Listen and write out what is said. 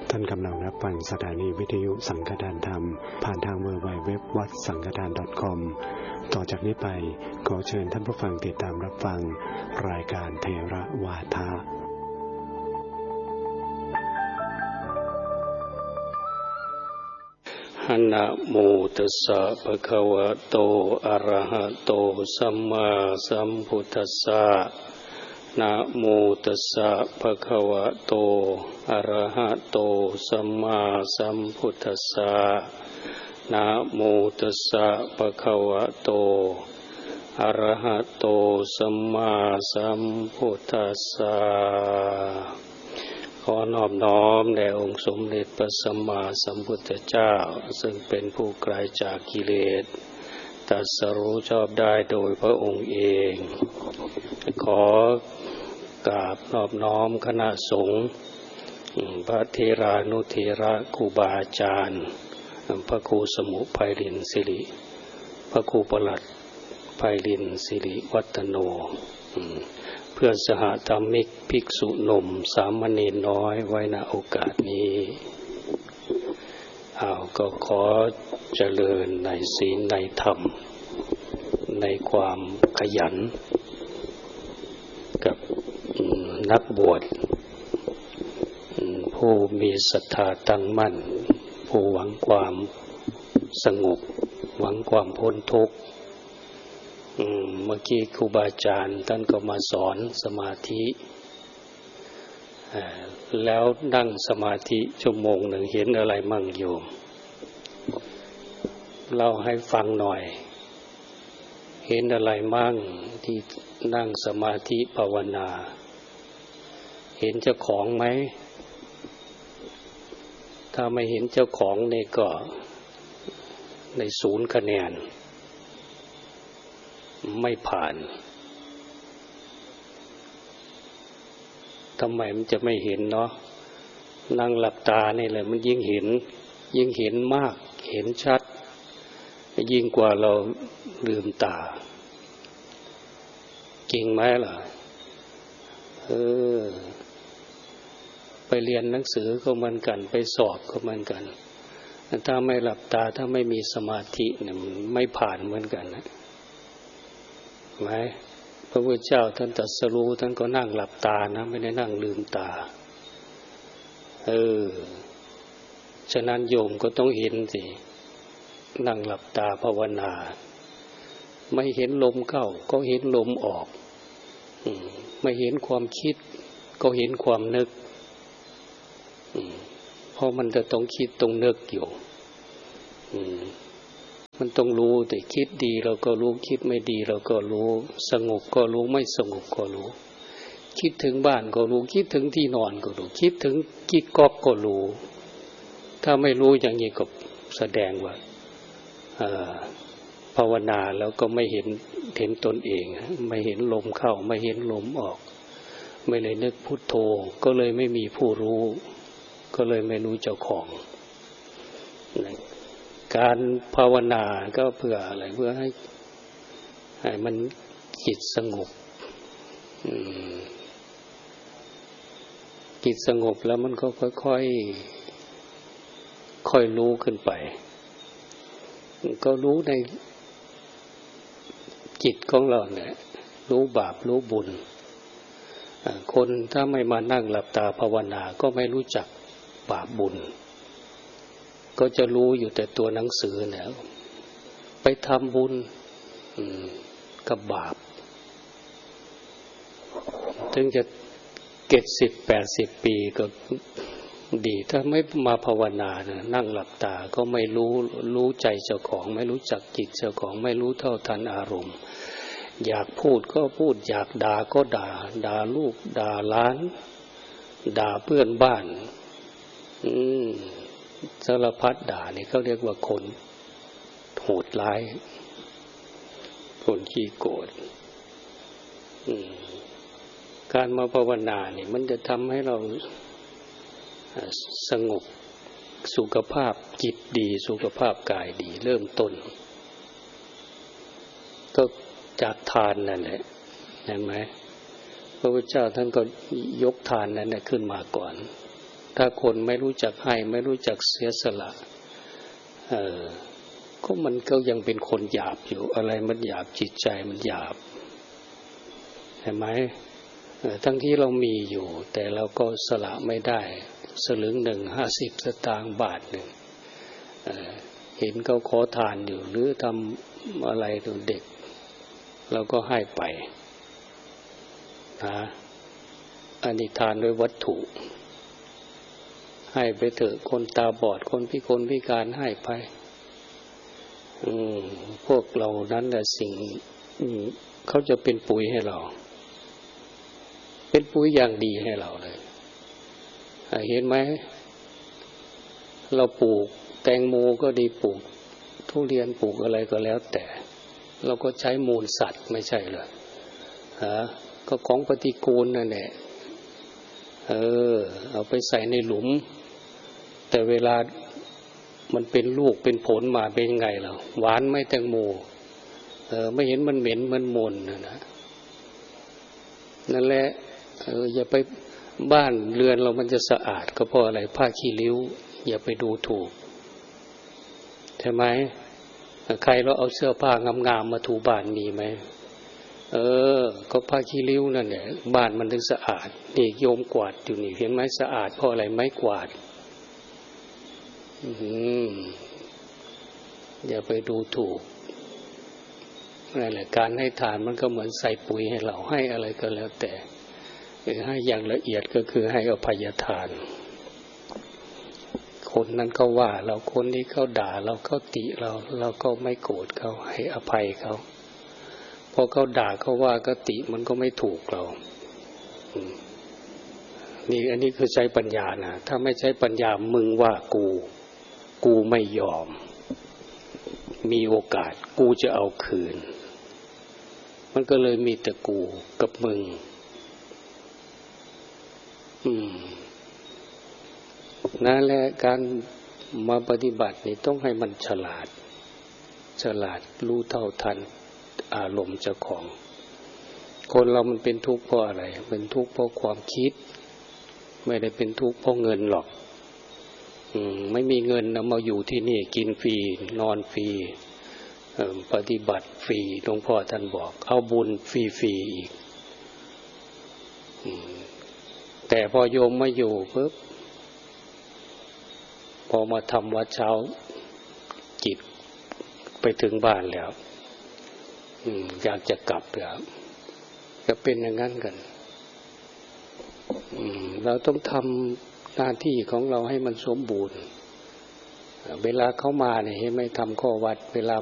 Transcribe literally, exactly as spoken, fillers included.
ท่านกำลังรับฟังสถานีวิทยุสังฆทานธรรมผ่านทาง ดับเบิลยู ดับเบิลยู ดับเบิลยู ดอท วัดสังฆทาน ดอท คอม ต่อจากนี้ไปขอเชิญท่านผู้ฟังติดตามรับฟังรายการเทระวาทะนะโมตัสสะภะคะวะโตอะระหะโตสัมมาสัมพุทธัสสะนะโมตัสสะภะคะวะโตอะระหะโตสัมมาสัมพุทธัสสะนะโมตัสสะภะคะวะโตอะระหะโตสัมมาสัมพุทธัสสะขอนอบน้อมแด่องค์สมเด็จพระสัมมาสัมพุทธเจ้าซึ่งเป็นผู้ไกลจากกิเลสตรัสรู้ชอบได้โดยพระองค์เองขอกราบนอบน้อมคณะสงฆ์พระเทรานุเทระครูบาอาจารย์พระครูสมุไพรินทร์สิริพระครูประหลัดไพรินทร์สิริวัฒโนเพื่อนสหธรรมิกภิกษุหนุ่มสามเณรน้อยไว้ณโอกาสนี้เอาก็ขอเจริญในศีลในธรรมในความขยันกับนักบวชผู้มีศรัทธาตั้งมั่นผู้หวังความสงบหวังความพ้นทุกข์เมื่อกี้ครูบาอาจารย์ท่านก็มาสอนสมาธิแล้วนั่งสมาธิชั่วโมงหนึ่งเห็นอะไรมั่งโยมเล่าให้ฟังหน่อยเห็นอะไรมั่งที่นั่งสมาธิภาวนาเห็นเจ้าของไหมถ้าไม่เห็นเจ้าของนี่ก็ในศูนย์คะแนนไม่ผ่านทำไมมันจะไม่เห็นเนาะนั่งหลับตานี่แหละมันยิ่งเห็นยิ่งเห็นมากเห็นชัดยิ่งกว่าเราลืมตาจริงไหมล่ะเออไปเรียนหนังสือก็เหมือนกันไปสอบก็เหมือนกันถ้าไม่หลับตาถ้าไม่มีสมาธิเนี่ยมันไม่ผ่านเหมือนกันนะไหมพระพุทธเจ้าท่านตรัสรู้ท่านก็นั่งหลับตานะไม่ได้นั่งลืมตาเออฉะนั้นโยมก็ต้องเห็นสินั่งหลับตาภาวนาไม่เห็นลมเข้าก็เห็นลมออกไม่เห็นความคิดก็เห็นความนึกเพราะมันจะต้องคิดต้องนึกอยู่มันต้องรู้แต่คิดดีเราก็รู้คิดไม่ดีเราก็รู้สงบก็รู้ไม่สงบก็รู้คิดถึงบ้านก็รู้คิดถึงที่นอนก็รู้คิดถึงกิ๊กก๊อกก็รู้ถ้าไม่รู้อย่างนี้ก็แสดงว่าภาวนาแล้วก็ไม่เห็นเห็นตนเองไม่เห็นลมเข้าไม่เห็นลมออกไม่เลยนึกพุทโธก็เลยไม่มีผู้รู้ก็เลยไม่รู้เจ้าของการภาวนาก็เพื่ออะไรเพื่อให้ให้มันจิตสงบจิตสงบแล้วมันก็ค่อยๆค่อยรู้ขึ้นไปก็รู้ในจิตของเราเนี่ยรู้บาปรู้บุญคนถ้าไม่มานั่งหลับตาภาวนาก็ไม่รู้จักบาปบุญก็จะรู้อยู่แต่ตัวหนังสือเนี่ยไปทำบุญกับบาปถึงจะเจ็ดสิบแปดสิบปีก็ดีถ้าไม่มาภาวนานะนั่งหลับตาก็ไม่รู้รู้ใจเจ้าของไม่รู้จักจิตเจ้าของไม่รู้เท่าทันอารมณ์อยากพูดก็พูดอยากด่าก็ด่าด่าลูกด่าหลานด่าเพื่อนบ้านอืมสารพัดด่านี่เขาเรียกว่าคนโหดร้ายคนขี้โกรธการมาภาวนาเนี่ยมันจะทำให้เราสงบสุขภาพจิตดีสุขภาพกายดีเริ่มต้นก็จากทานนั่นแหละเห็นไหมพระพุทธเจ้าท่านก็ยกทานนั้นขึ้นมาก่อนถ้าคนไม่รู้จักให้ไม่รู้จักเสียสละเออก็มันก็ยังเป็นคนหยาบอยู่อะไรมันหยาบจิตใจมันหยาบเห็นไหมทั้งที่เรามีอยู่แต่เราก็สละไม่ได้สลึงหนึ่งห้าสิบสตางค์บาทหนึ่ง เ, เห็นเขาขอทานอยู่หรือทำอะไรตัวเด็กเราก็ให้ไปนะอันนี้ทานด้วยวัตถุให้ไปเถอะคนตาบอดคนพิกลพิการให้ไปอืมพวกเรานั้นแหละสิ่งเขาจะเป็นปุ๋ยให้เราเป็นปุ๋ยอย่างดีให้เราเลยเห็นไหมเราปลูกแตงโมก็ดีปลูกทุเรียนปลูกอะไรก็แล้วแต่เราก็ใช้มูลสัตว์ไม่ใช่เหรอฮะก็ของปฏิกูลนั่นแหละเออเอาไปใส่ในหลุมแต่เวลามันเป็นลูกเป็นผลมาเป็นไงล่ะหวานไม่แตงโมเออไม่เห็นมันเหม็นมันมนนะนะนั่นแหละเอออย่าไปบ้านเรือนเรามันจะสะอาดก็เพราะอะไรผ้าขี้ริ้วอย่าไปดูถูกใช่ไหมใครเราเอาเสื้อผ้างามๆมาถูบ้านมีไหมเออก็ผ้าขี้ริ้วนั่นแหละบ้านมันถึงสะอาดนี่โยมกวาดอยู่นี่เห็นไหมสะอาดเพราะอะไรไม้กวาดอืมอย่าไปดูถูกนั่นแหละการให้ทานมันก็เหมือนใส่ปุ๋ยให้เราให้อะไรก็แล้วแต่ให้อย่างละเอียดก็คือให้อภัยทานคนนั้นเขาว่าเราคนนี้เขาด่าเราเขาติเราเราก็ไม่โกรธเขาให้อภัยเขาพอเขาด่าเขาว่าก็ติมันก็ไม่ถูกเรานี่อันนี้คือใช้ปัญญานะถ้าไม่ใช้ปัญญามึงว่ากูกูไม่ยอมมีโอกาสกูจะเอาคืนมันก็เลยมีแต่กูกับมึงอืมนั่นแหละการมาปฏิบัตินี่ต้องให้มันฉลาดฉลาดรู้เท่าทันอารมณ์เจ้าของคนเรามันเป็นทุกข์เพราะอะไรเป็นทุกข์เพราะความคิดไม่ได้เป็นทุกข์เพราะเงินหรอกอืมไม่มีเงินนะมาอยู่ที่นี่กินฟรีนอนฟรีปฏิบัติฟรีหลวงพ่อท่านบอกเอาบุญฟรีๆอีกแต่พอโยมมาอยู่ปุ๊บพอมาทำวัดเช้าจิตไปถึงบ้านแล้วอยากจะกลับแล้วจะเป็นอย่างนั้นกันเราต้องทำหน้าที่ของเราให้มันสมบูรณ์เวลาเขามาเนี่ยให้ไม่ทำข้อวัดเวลา